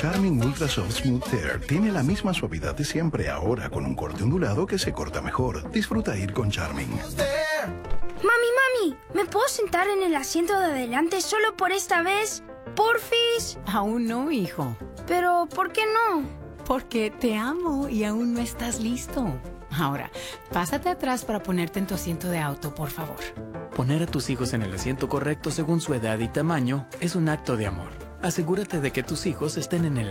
Charmin Ultra Soft Smooth Tear tiene la misma suavidad de siempre, ahora con un corte ondulado que se corta mejor. Disfruta ir con Charmin. Mami, ¿me puedo sentar en el asiento de adelante solo por esta vez? ¿Porfis? Aún no, hijo. ¿Pero por qué no? Porque te amo y aún no estás listo. Ahora, pásate atrás para ponerte en tu asiento de auto, por favor. Poner a tus hijos en el asiento correcto según su edad y tamaño es un acto de amor. Asegúrate de que tus hijos estén en el